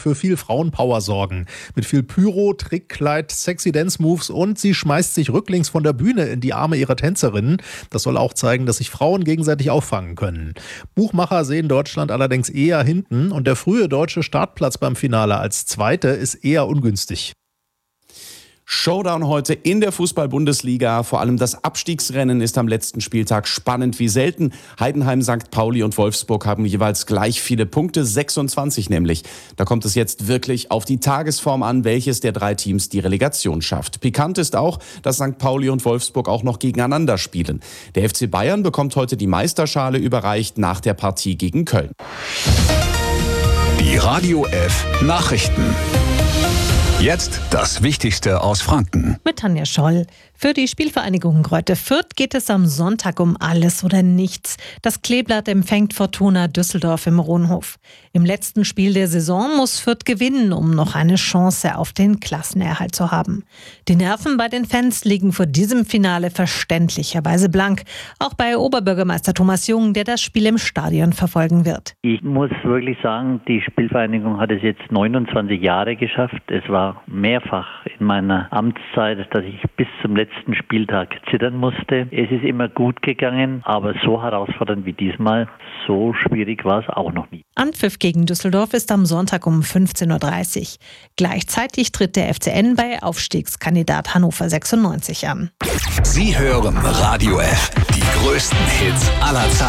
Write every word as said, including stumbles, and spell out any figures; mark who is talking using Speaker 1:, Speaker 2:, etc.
Speaker 1: für viel Frauenpower sorgen. Mit viel Pyro, Trickkleid, sexy Dance-Moves und sie schmeißt sich rücklings von der Bühne in die Arme ihrer Tänzerinnen. Das soll auch zeigen, dass sich Frauen gegenseitig auffangen können. Buchmacher sehen Deutschland allerdings eher hinten und der frühe deutsche Startplatz beim Finale als Zweite ist eher ungünstig.
Speaker 2: Showdown heute in der Fußball-Bundesliga. Vor allem das Abstiegsrennen ist am letzten Spieltag spannend wie selten. Heidenheim, Sankt Pauli und Wolfsburg haben jeweils gleich viele Punkte, sechsundzwanzig nämlich. Da kommt es jetzt wirklich auf die Tagesform an, welches der drei Teams die Relegation schafft. Pikant ist auch, dass Sankt Pauli und Wolfsburg auch noch gegeneinander spielen. Der F C Bayern bekommt heute die Meisterschale überreicht nach der Partie gegen Köln.
Speaker 3: Die Radio F Nachrichten. Jetzt das Wichtigste aus Franken.
Speaker 4: Mit Tanja Scholl. Für die Spielvereinigung Greuther Fürth geht es am Sonntag um alles oder nichts. Das Kleeblatt empfängt Fortuna Düsseldorf im Rohnhof. Im letzten Spiel der Saison muss Fürth gewinnen, um noch eine Chance auf den Klassenerhalt zu haben. Die Nerven bei den Fans liegen vor diesem Finale verständlicherweise blank. Auch bei Oberbürgermeister Thomas Jung, der das Spiel im Stadion verfolgen wird.
Speaker 5: Ich muss wirklich sagen, die Spielvereinigung hat es jetzt neunundzwanzig Jahre geschafft. Es war mehrfach in meiner Amtszeit, dass ich bis zum letzten Spieltag zittern musste. Es ist immer gut gegangen, aber so herausfordernd wie diesmal, so schwierig war es auch noch nie.
Speaker 4: Anpfiff gegen Düsseldorf ist am Sonntag um fünfzehn Uhr dreißig. Gleichzeitig tritt der F C N bei Aufstiegskandidat Hannover sechsundneunzig an.
Speaker 3: Sie hören Radio F, die größten Hits aller Zeiten.